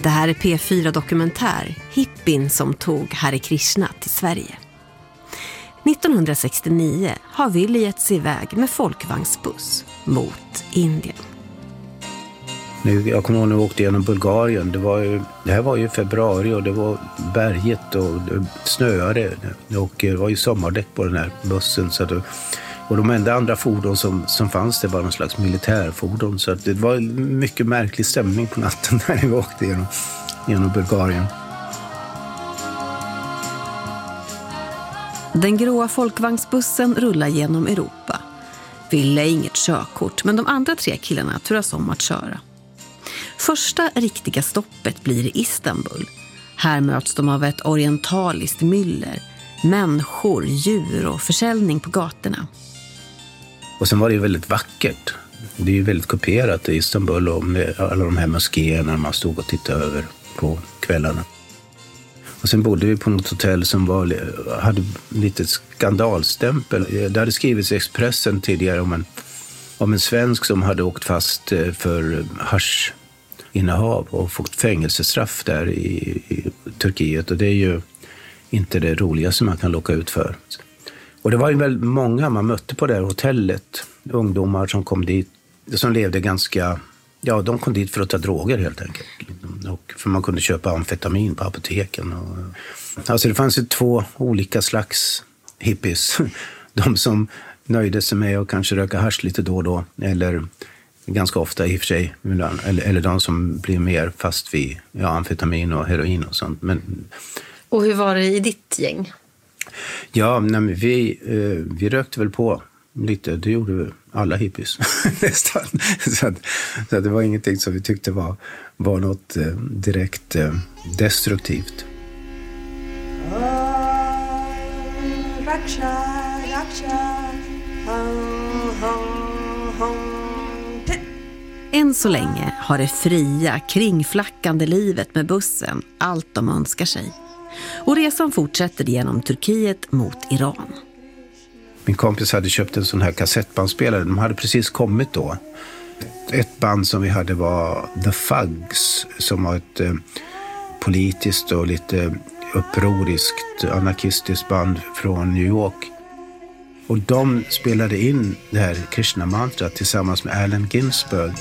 Det här är P4 Dokumentär, hippin som tog Hare Krishna till Sverige. 1969 har Willy gett sig iväg med folkvagnsbuss mot Indien. Jag kommer ihåg när vi åkte genom Bulgarien. Det här var ju februari och det var berget och det snöade. Och det var ju sommardäck på den här bussen. Och de enda andra fordon som fanns det var någon slags militärfordon. Så det var en mycket märklig stämning på natten när vi åkte genom Bulgarien. Den gråa folkvagnsbussen rullar genom Europa. Ville inget körkort, men de andra 3 killarna turas om att köra. Första riktiga stoppet blir i Istanbul. Här möts de av ett orientaliskt myller, människor, djur och försäljning på gatorna. Och sen var det ju väldigt vackert. Det är ju väldigt kuperat i Istanbul och alla de här moskéerna man stod och tittade över på kvällarna. Och sen bodde vi på något hotell som hade lite skandalstämpel. Det hade skrivits i Expressen tidigare om en svensk som hade åkt fast för haschinnehav och fått fängelsestraff där i Turkiet. Och det är ju inte det roligaste man kan locka ut för. Och det var ju väldigt många man mötte på det här hotellet. Ungdomar som kom dit, som levde ganska... Ja, de kom dit för att ta droger helt enkelt. Och för man kunde köpa amfetamin på apoteken. Alltså det fanns ju 2 olika slags hippies. De som nöjde sig med att kanske röka hasch lite då och då. Eller ganska ofta i och för sig. Eller de som blir mer fast vid amfetamin och heroin och sånt. Och hur var det i ditt gäng? Ja, men vi rökte väl på lite. Det gjorde vi alla hippies nästan. Så det var ingenting som vi tyckte var något direkt destruktivt. Än så länge har det fria, kringflackande livet med bussen allt de önskar sig. Och resan fortsätter genom Turkiet mot Iran. Min kompis hade köpt en sån här kassettbandspelare. De hade precis kommit då. Ett band som vi hade var The Fugs, som var ett politiskt och lite upproriskt anarkistiskt band från New York. Och de spelade in det här Krishna-mantrat tillsammans med Allen Ginsberg.